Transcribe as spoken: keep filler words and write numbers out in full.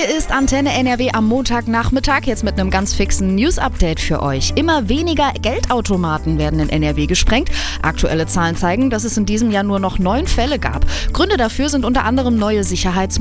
Hier ist Antenne N R W am Montagnachmittag, jetzt mit einem ganz fixen News-Update für euch. Immer weniger Geldautomaten werden in N R W gesprengt. Aktuelle Zahlen zeigen, dass es in diesem Jahr nur noch neun Fälle gab. Gründe dafür sind unter anderem neue Sicherheitsmaßnahmen